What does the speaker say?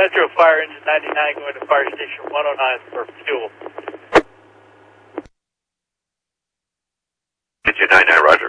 Metro Fire Engine 99 going to Fire Station 109 for fuel. Engine 99, roger.